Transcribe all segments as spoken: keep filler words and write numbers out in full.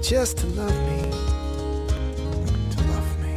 just to love me, to love me.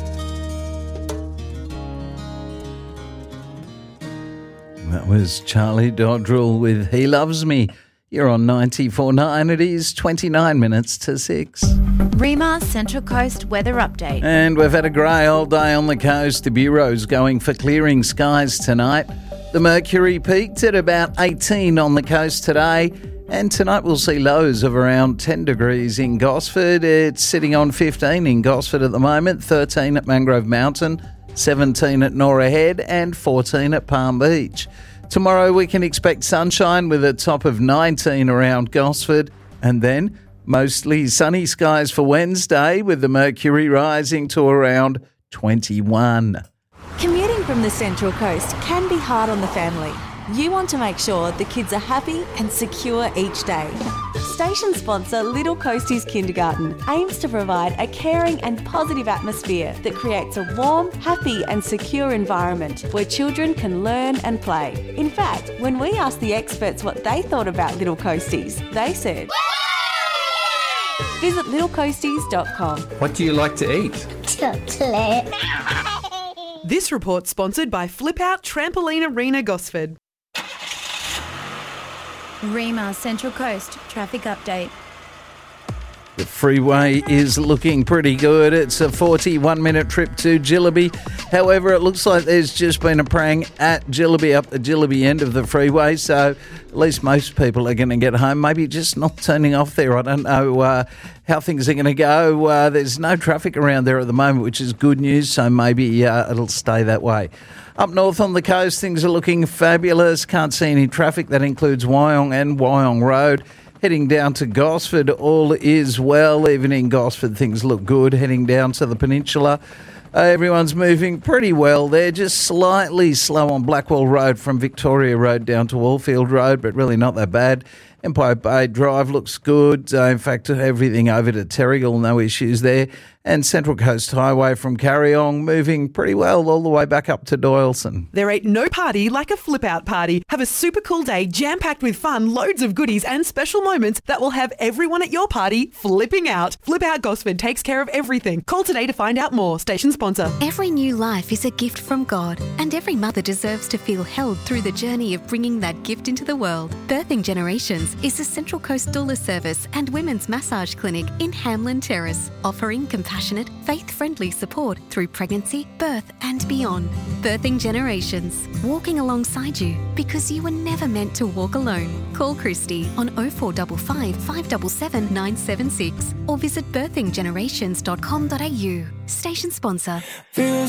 That was Charlie Dodrell with He Loves Me. You're on ninety-four point nine. It is twenty-nine minutes to six. Rema Central Coast weather update. And we've had a grey old day on the coast. The Bureau's going for clearing skies tonight. The mercury peaked at about eighteen on the coast today. And tonight we'll see lows of around ten degrees in Gosford. It's sitting on fifteen in Gosford at the moment, thirteen at Mangrove Mountain, seventeen at Norah Head and fourteen at Palm Beach. Tomorrow we can expect sunshine with a top of nineteen around Gosford, and then mostly sunny skies for Wednesday with the mercury rising to around twenty-one. Commuting from the Central Coast can be hard on the family. You want to make sure the kids are happy and secure each day. Station sponsor Little Coasties Kindergarten aims to provide a caring and positive atmosphere that creates a warm, happy and secure environment where children can learn and play. In fact, when we asked the experts what they thought about Little Coasties, they said, visit little coasties dot com. What do you like to eat? Chocolate. This report sponsored by Flip Out Trampoline Arena Gosford. Rema Central Coast traffic update. The freeway is looking pretty good. It's a forty-one minute trip to Jillaby. However, it looks like there's just been a prang at Jillaby up the Jillaby end of the freeway, so at least most people are going to get home. Maybe just not turning off there. I don't know uh, how things are going to go. Uh, there's no traffic around there at the moment, which is good news, so maybe uh, it'll stay that way. Up north on the coast, things are looking fabulous. Can't see any traffic. That includes Wyong and Wyong Road. Heading down to Gosford, all is well. Even in Gosford, things look good. Heading down to the peninsula, uh, everyone's moving pretty well there. Just slightly slow on Blackwell Road from Victoria Road down to Wallfield Road, but really not that bad. Empire Bay Drive looks good. Uh, in fact, everything over to Terrigal, no issues there. And Central Coast Highway from Carryong moving pretty well all the way back up to Doyleson. There ain't no party like a Flip Out party. Have a super cool day jam-packed with fun, loads of goodies and special moments that will have everyone at your party flipping out. Flip Out Gosford takes care of everything. Call today to find out more. Station sponsor. Every new life is a gift from God, and every mother deserves to feel held through the journey of bringing that gift into the world. Birthing Generations is a Central Coast doula service and women's massage clinic in Hamlin Terrace, offering compassionate, faith-friendly support through pregnancy, birth and beyond. Birthing Generations, walking alongside you because you were never meant to walk alone. Call Christy on oh four five five, five seven seven, nine seven six or visit birthing generations dot com dot a u. Station sponsor. Feels